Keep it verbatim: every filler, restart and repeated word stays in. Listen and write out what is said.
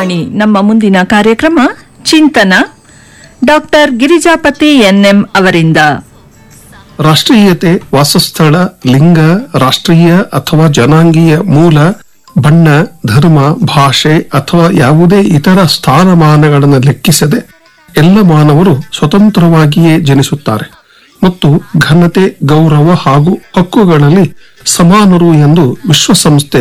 ವಾಣಿ ನಮ್ಮ ಮುಂದಿನ ಕಾರ್ಯಕ್ರಮ ಚಿಂತನ ಡಾಕ್ಟರ್ ಗಿರಿಜಾಪತಿ ಎನ್ಎಂ ಅವರಿಂದ. ರಾಷ್ಟ್ರೀಯತೆ ವಾಸಸ್ಥಳ, ಲಿಂಗ, ರಾಷ್ಟ್ರೀಯ ಅಥವಾ ಜನಾಂಗೀಯ ಮೂಲ, ಬಣ್ಣ, ಧರ್ಮ, ಭಾಷೆ ಅಥವಾ ಯಾವುದೇ ಇತರ ಸ್ಥಾನಮಾನಗಳನ್ನು ಲೆಕ್ಕಿಸದೆ ಎಲ್ಲ ಮಾನವರು ಸ್ವತಂತ್ರವಾಗಿಯೇ ಜನಿಸುತ್ತಾರೆ ಮತ್ತು ಘನತೆ, ಗೌರವ ಹಾಗೂ ಹಕ್ಕುಗಳಲ್ಲಿ ಸಮಾನರು ಎಂದು ವಿಶ್ವಸಂಸ್ಥೆ